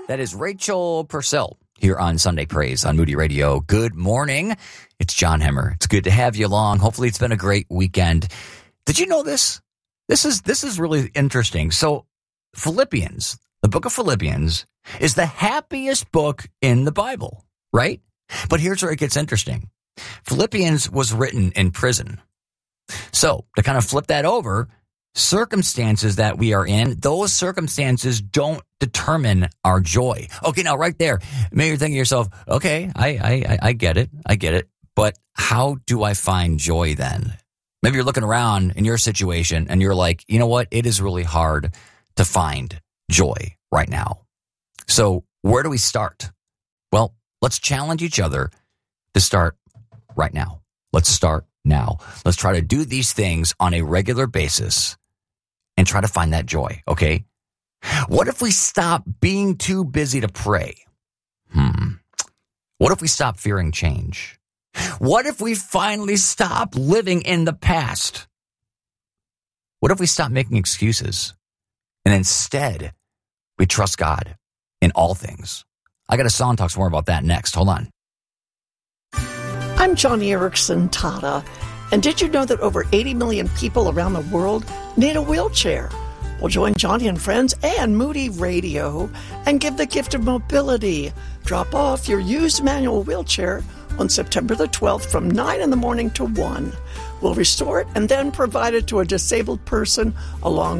That is Rachel Purcell here on Sunday Praise on Moody Radio. Good morning. It's John Hemmer. It's good to have you along. Hopefully it's been a great weekend. Did you know this? This is really interesting. So Philippians, the book of Philippians, is the happiest book in the Bible, right? But here's where it gets interesting. Philippians was written in prison. So to kind of flip that over, circumstances that we are in, those circumstances don't determine our joy. Okay, now right there, maybe you're thinking to yourself, okay, I get it. But how do I find joy then? Maybe you're looking around in your situation and you're like, you know what? It is really hard to find joy right now. So where do we start? Well, let's challenge each other to start right now. Let's start now. Let's try to do these things on a regular basis and try to find that joy, okay? What if we stop being too busy to pray? What if we stop fearing change? What if we finally stop living in the past? What if we stop making excuses and instead we trust God in all things? I got a song talks more about that next. Hold on. I'm Johnny Erickson Tata, and did you know that over 80 million people around the world need a wheelchair? Well, join Johnny and friends and Moody Radio and give the gift of mobility. Drop off your used manual wheelchair on September the 12th from 9 in the morning to 1. We'll restore it and then provide it to a disabled person along